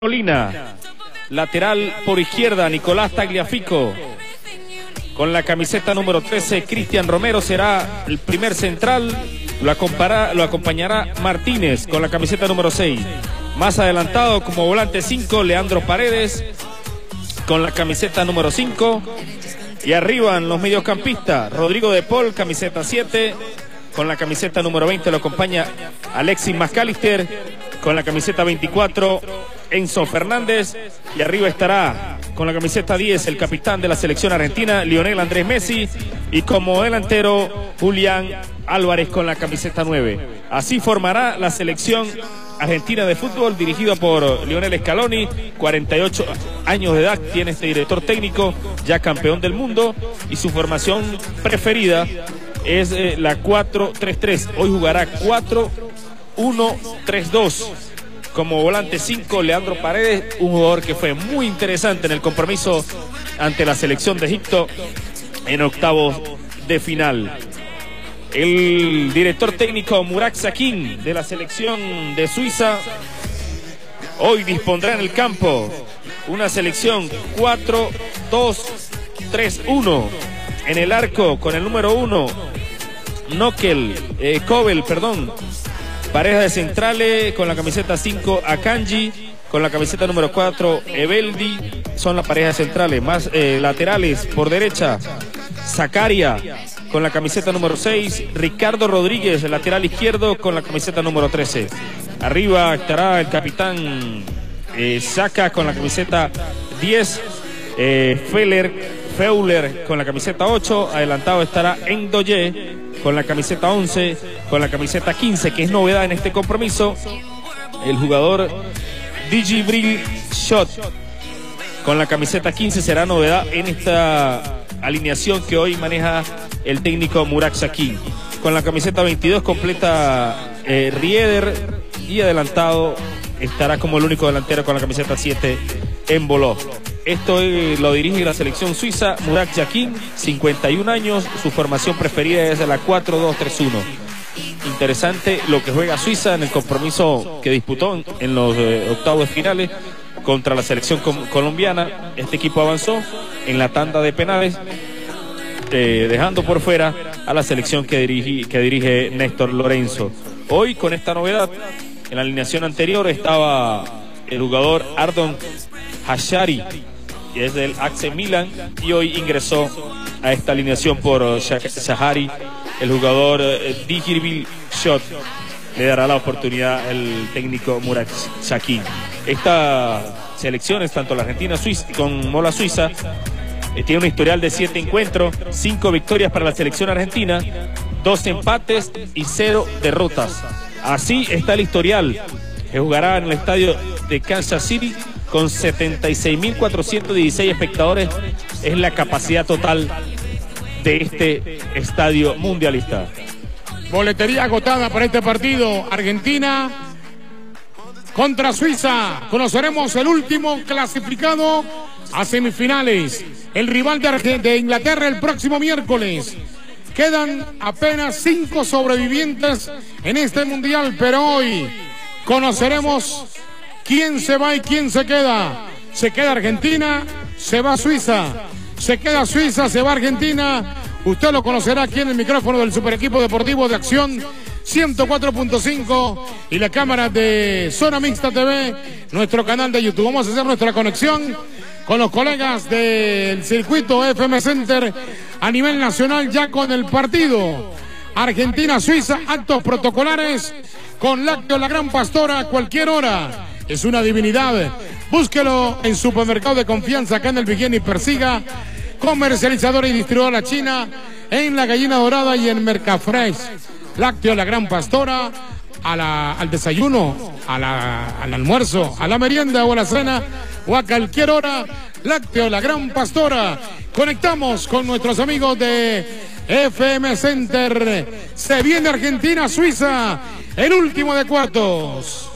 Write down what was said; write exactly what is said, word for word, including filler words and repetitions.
Molina, lateral por izquierda, Nicolás Tagliafico. Con la camiseta número trece, Cristian Romero será el primer central. Lo, acompara, lo acompañará Martínez con la camiseta número seis. Más adelantado como volante cinco, Leandro Paredes con la camiseta número cinco. Y arriba en los mediocampistas, Rodrigo de Paul, camiseta siete. Con la camiseta número veinte lo acompaña Alexis McAllister. Con la camiseta veinticuatro, Enzo Fernández. Y arriba estará con la camiseta diez el capitán de la selección argentina, Lionel Andrés Messi. Y como delantero, Julián Álvarez con la camiseta nueve. Así formará la selección argentina de fútbol dirigida por Lionel Scaloni. cuarenta y ocho años de edad tiene este director técnico, ya campeón del mundo. Y su formación preferida es eh, la cuatro tres tres. Hoy jugará cuatro uno tres dos. Como volante cinco, Leandro Paredes, un jugador que fue muy interesante en el compromiso ante la selección de Egipto en octavos de final. El director técnico Murat Yakin de la selección de Suiza hoy dispondrá en el campo una selección cuatro dos tres uno. En el arco con el número uno, Nokel, eh, Kobel, perdón. Pareja de centrales con la camiseta cinco, Akanji. Con la camiseta número cuatro, Ebeldi. Son las parejas centrales. Más eh, laterales por derecha, Zakaria con la camiseta número seis. Ricardo Rodríguez, lateral izquierdo, con la camiseta número trece. Arriba estará el capitán eh, Saka con la camiseta diez. Eh, Feller, Feuler con la camiseta ocho. Adelantado estará Endoye con la camiseta once, con la camiseta quince, que es novedad en este compromiso, el jugador Djibril Shot. Con la camiseta quince será novedad en esta alineación que hoy maneja el técnico Murat Yakin. Con la camiseta veintidós completa eh, Rieder, y adelantado estará como el único delantero con la camiseta siete, Embolo. Esto eh, lo dirige la selección suiza, Murat Yakin, cincuenta y un años. Su formación preferida es la cuatro dos tres uno. Interesante lo que juega Suiza en el compromiso que disputó en, en los eh, octavos de finales contra la selección colombiana. Este equipo avanzó en la tanda de penales, eh, dejando por fuera a la selección que dirige, que dirige Néstor Lorenzo. Hoy, con esta novedad, en la alineación anterior estaba el jugador Ardon Hashari, que es del A C Milan, y hoy ingresó a esta alineación por uh, Shahari, el jugador uh, Djibril Shot. Le dará la oportunidad el técnico Murat Yakin. Estas selecciones, tanto la Argentina Suiza como la Suiza, eh, tiene un historial de siete encuentros, cinco victorias para la selección argentina, dos empates y cero derrotas. Así está el historial, que jugará en el estadio de Kansas City con setenta y seis mil cuatrocientos dieciséis espectadores. Es la capacidad total de este estadio mundialista. Boletería agotada para este partido. Argentina contra Suiza. Conoceremos el último clasificado a semifinales. El rival de, Arge- de Inglaterra el próximo miércoles. Quedan apenas cinco sobrevivientes en este mundial, pero hoy conoceremos quién se va y quién se queda. Se queda Argentina, se va Suiza. Se queda Suiza, se va Argentina. Usted lo conocerá aquí en el micrófono del Super Equipo Deportivo de Acción ciento cuatro punto cinco y la cámara de Zona Mixta T V, nuestro canal de YouTube. Vamos a hacer nuestra conexión con los colegas del circuito F M Center a nivel nacional, ya con el partido Argentina-Suiza, actos protocolares con Lácteo La Gran Pastora a cualquier hora. Es una divinidad. Búsquelo en supermercado de confianza acá en el Vigén y Persiga. Comercializadora y distribuidora china en La Gallina Dorada y en Mercafresh. Lácteo La Gran Pastora a la, al desayuno, a la, al almuerzo, a la merienda o a la cena o a cualquier hora. Lácteo La Gran Pastora. Conectamos con nuestros amigos de F M Center. Se viene Argentina-Suiza, el último de cuartos.